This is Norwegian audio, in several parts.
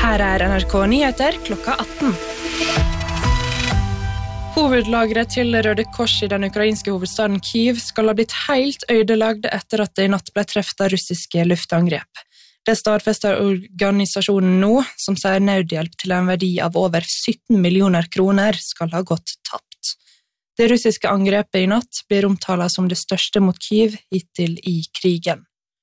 Her NRK Nyheter klokka 18. Hovedlagret til Røde Kors i den ukrainske hovedstaden Kyiv skal ha blitt helt ødelagt etter at det i natt ble treffet av russiske luftangrep. Det stadfester organisasjonen nå, som sier nødhjelp til en verdi av over 17 millioner kroner skal ha gått tapt. Det russiske angrepet i natt blir omtalt som det største mot Kyiv hittil i krigen.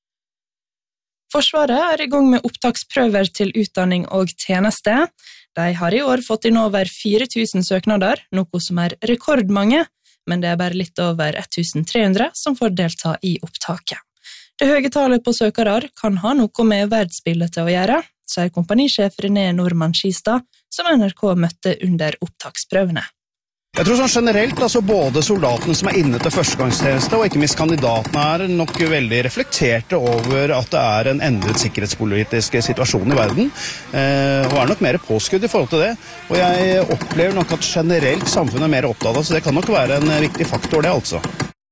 Forsvaret i gang med opptaksprøver til utdanning og tjeneste. De har i år fått inn over 4000 søknader, noe som rekordmange, men det bare litt over 1300 som får delta i opptaket. Det høye tallet på søkere kan ha noe med verdensbildet å gjøre, sier kompanisjef René Normann Skistad, som NRK møtte under opptaksprøvene. Jeg tror generelt, både soldatene som inne til førstegangstjeneste og ikke minst kandidatene nok veldig reflekterte over at det en endret sikkerhetspolitisk situasjon i verden, og nok mer påskudd i forhold til det. Og jeg opplever nok at generelt samfunnet mer opptatt av, så det kan nok være en viktig faktor det altså.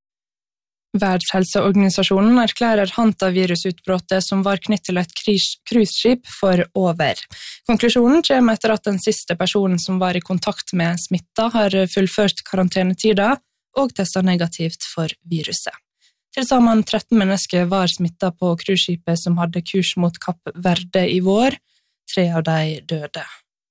Verdenshelseorganisasjonen erklærer hantavirusutbrottet som var knyttet til et cruiseskip for over. Konklusjonen kommer etter at den siste personen som var i kontakt med smitta har fullført karantenetida og testet negativt for viruset. Til sammen 13 mennesker var smittet på cruiseskipet som hadde kurs mot Kapp Verde i vår. 3 av de døde.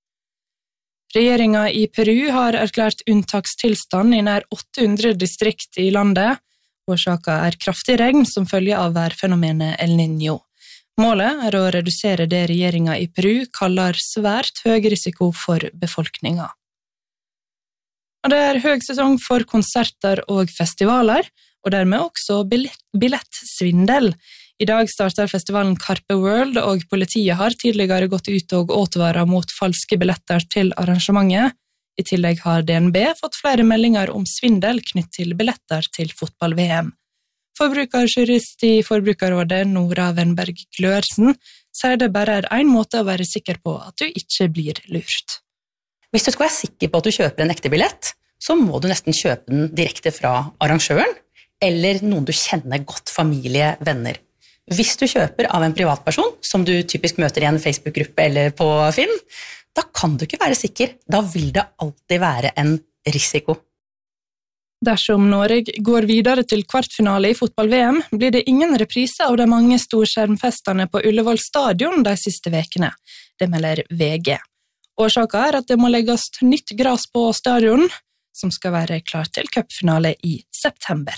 Regjeringen i Peru har erklært unntakstilstand i nær 800 distrikt i landet. Årsaken kraftig regn som følge av værfenomenet El Niño. Målet å redusere det regjeringen i Peru kaller svært høy risiko for befolkningen. Og det høy sesong for konserter og festivaler, og dermed også billettsvindel. I dag starter festivalen Carpe World, og politiet har tidligere gått ut og advaret mot falske billetter til arrangementet. I tillegg har DNB fått flere meldinger om svindel knytt til billetter til fotball-VM. Forbrukerjurist i Forbrukerrådet, Nora Wenberg Glørsen, sier det bare en måte å være sikker på at du ikke blir lurt. Hvis du skal være sikker på at du kjøper en ekte billett, så må du nesten kjøpe den direkte fra arrangøren, eller noen du kjenner godt, familie, venner. Hvis du kjøper av en privatperson, som du typisk møter i en Facebook-gruppe eller på Finn, da kan du ikke være sikker. Da vil det alltid være en risiko. Dersom Norge går videre til kvartfinale i fotball-VM, blir det ingen reprise av de mange storskjermfestene på Ullevål stadion de siste vekene. Det melder VG. Årsaken at det må legges nytt gras på stadion, som skal være klar til cupfinale i september.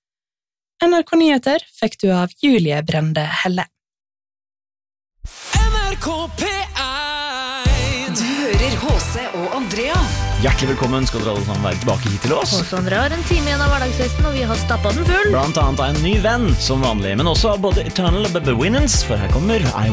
NRK Nyheter fikk du av Julie Brende Helle. NRK P1. Du hører H.C. og Andrea. Hjertelig velkommen skal dere alle sammen være tilbake hit til oss. H.C. og Andrea har en time igjen av hverdagsfesten, og vi har stappet den full. Blant annet en ny venn, som vanlig, men også både Eternal og Bebe Winans, for her kommer I